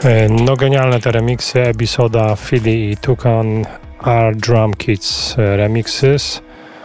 No genialne te remiksy, Ebisoda, Philly i Tucan, R Drum Kits Remixes,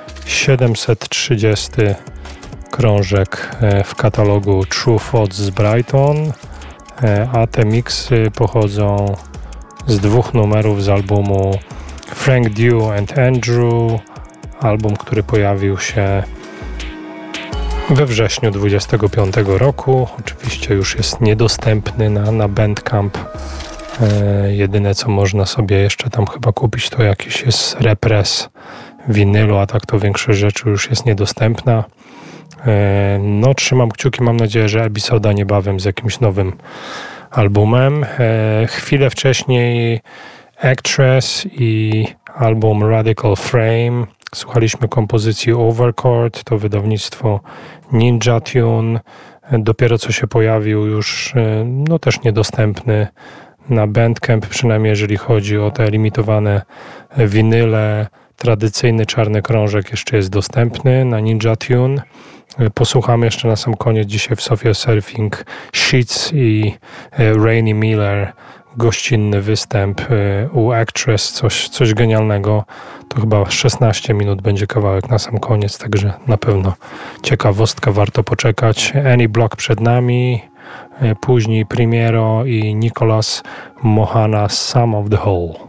730 krążek w katalogu True Thoughts z Brighton, a te miksy pochodzą z 2 numerów z albumu Frank Dew and Andrew, album, który pojawił się we wrześniu 25 roku. Oczywiście już jest niedostępny na Bandcamp. Jedyne co można sobie jeszcze tam chyba kupić to jakiś jest repres winylu, a tak to większość rzeczy już jest niedostępna. No trzymam kciuki, mam nadzieję, że Ebisoda niebawem z jakimś nowym albumem. Chwilę wcześniej Actress i album Radical Frame. Słuchaliśmy kompozycji Overcourt, to wydawnictwo Ninja Tune. Dopiero co się pojawił już, no też niedostępny na Bandcamp, przynajmniej jeżeli chodzi o te limitowane winyle. Tradycyjny czarny krążek jeszcze jest dostępny na Ninja Tune. Posłuchamy jeszcze na sam koniec dzisiaj w Sophia Surfing Sheets i Rainy Miller, gościnny występ u Actress, coś genialnego. To chyba 16 minut będzie kawałek na sam koniec, także na pewno ciekawostka, warto poczekać. Any Block przed nami, później Primiero i Nicolas Mohana Sum of the Whole.